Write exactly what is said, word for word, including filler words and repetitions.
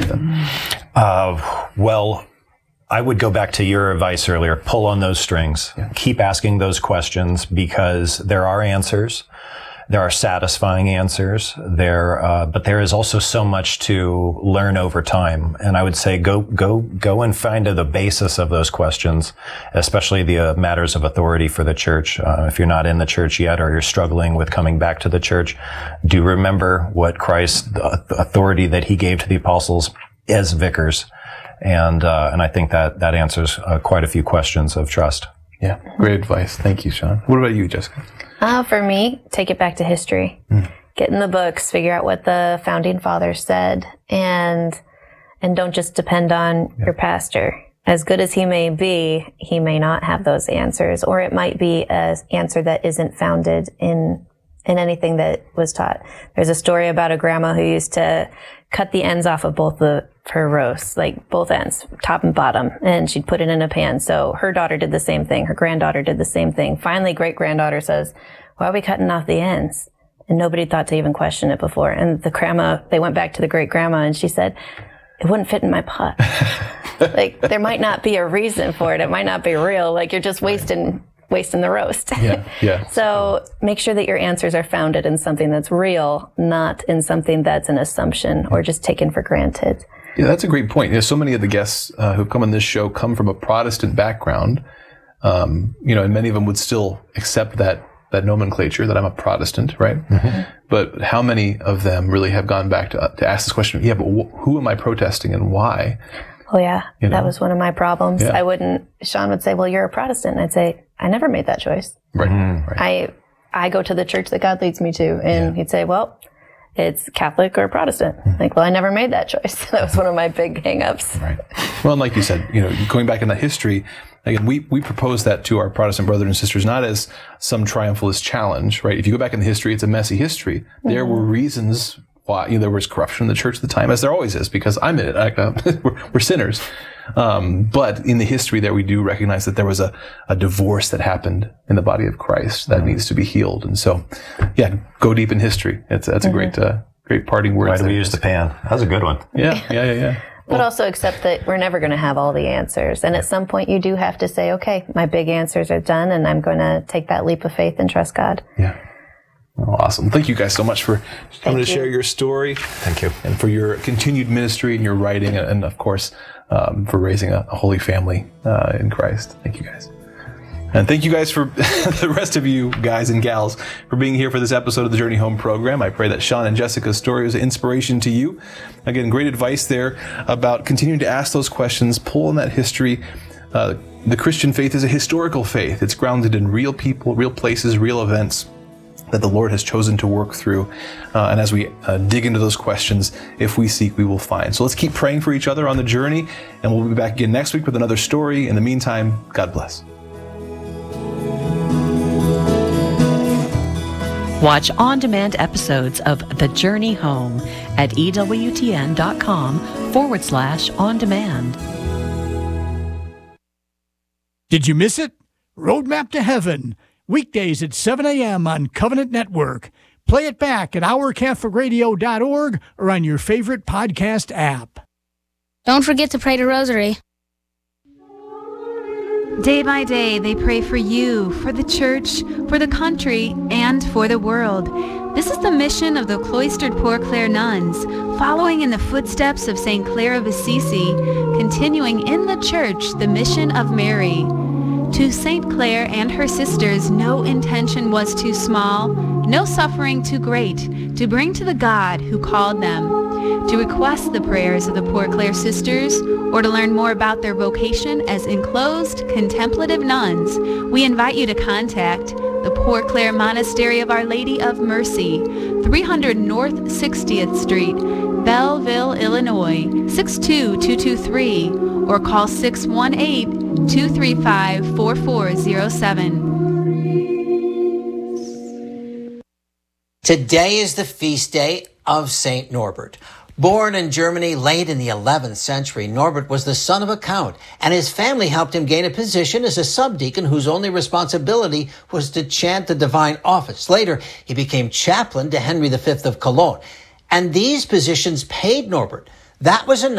them? Uh, well, I would go back to your advice earlier. Pull on those strings. Yeah. Keep asking those questions, because there are answers. There are satisfying answers there, uh, but there is also so much to learn over time. And I would say go, go, go and find the basis of those questions, especially the uh, matters of authority for the church. Uh, if you're not in the church yet, or you're struggling with coming back to the church, do remember what Christ, the authority that he gave to the apostles as vicars. And, uh, and I think that, that answers uh, quite a few questions of trust. Yeah. Great advice. Thank you, Sean. What about you, Jessica? Uh, for me, take it back to history. Mm. Get in the books, figure out what the founding fathers said, and and don't just depend on yeah. your pastor. As good as he may be, he may not have those answers, or it might be an answer that isn't founded in in anything that was taught. There's a story about a grandma who used to cut the ends off of both of her roasts, like both ends, top and bottom, and she'd put it in a pan. So her daughter did the same thing. Her granddaughter did the same thing. Finally, great-granddaughter says, why are we cutting off the ends? And nobody thought to even question it before. And the grandma, they went back to the great-grandma, and she said, it wouldn't fit in my pot. Like, there might not be a reason for it. It might not be real. Like, you're just wasting wasting the roast. Yeah, yeah. So make sure that your answers are founded in something that's real, not in something that's an assumption or just taken for granted. Yeah, that's a great point. You know, so many of the guests uh, who've come on this show come from a Protestant background, um, you know, and many of them would still accept that that nomenclature that I'm a Protestant, right? Mm-hmm. But how many of them really have gone back to to ask this question? Yeah, but wh- who am I protesting and why? Oh yeah, you know? That was one of my problems. Yeah. I wouldn't. Sean would say, "Well, you're a Protestant," and I'd say, "I never made that choice." Right. Mm, right. I I go to the church that God leads me to, and yeah. he'd say, "Well, it's Catholic or Protestant." Mm-hmm. Like, well, I never made that choice. That was one of my big hang-ups. Right. Well, and like you said, you know, going back in that history, again, we, we propose that to our Protestant brothers and sisters, not as some triumphalist challenge, right? If you go back in the history, it's a messy history. Mm-hmm. There were reasons why, you know, there was corruption in the church at the time, as there always is, because I'm in it. I, uh, we're, we're sinners. Um, but in the history there, we do recognize that there was a, a divorce that happened in the body of Christ that mm-hmm. needs to be healed. And so, yeah, go deep in history. It's, that's mm-hmm. a great, uh, great parting word. Why do we use the pan? That was a good one. Yeah, yeah, yeah, yeah. But also accept that we're never going to have all the answers. And at some point you do have to say, okay, my big answers are done, and I'm going to take that leap of faith and trust God. Yeah. Well, awesome. Thank you guys so much for coming to share your story. Thank you. And for your continued ministry and your writing, and, and of course, um, for raising a, a holy family uh, in Christ. Thank you guys. And thank you guys for the rest of you guys and gals for being here for this episode of the Journey Home program. I pray that Sean and Jessica's story was an inspiration to you. Again, great advice there about continuing to ask those questions, pull on that history. Uh, the Christian faith is a historical faith. It's grounded in real people, real places, real events that the Lord has chosen to work through. Uh, and as we uh, dig into those questions, if we seek, we will find. So let's keep praying for each other on the journey, and we'll be back again next week with another story. In the meantime, God bless. Watch on-demand episodes of The Journey Home at ewtn.com forward slash on demand. Did you miss it? Roadmap to Heaven, weekdays at seven a.m. on Covenant Network. Play it back at our catholic radio dot org or on your favorite podcast app. Don't forget to pray the rosary. Day by day, they pray for you, for the church, for the country, and for the world. This is the mission of the cloistered Poor Clare nuns, following in the footsteps of Saint Clare of Assisi, continuing in the church the mission of Mary. To Saint Clare and her sisters, no intention was too small, no suffering too great, to bring to the God who called them. To request the prayers of the Poor Clare sisters, or to learn more about their vocation as enclosed contemplative nuns, we invite you to contact the Poor Clare Monastery of Our Lady of Mercy, three hundred North sixtieth Street, Belleville, Illinois, six two two two three, or call six one eight, two three five, four four zero seven. Today is the feast day of Saint Norbert. Born in Germany late in the eleventh century, Norbert was the son of a count, and his family helped him gain a position as a subdeacon whose only responsibility was to chant the divine office. Later, he became chaplain to Henry the Fifth of Cologne. And these positions paid Norbert. That was enough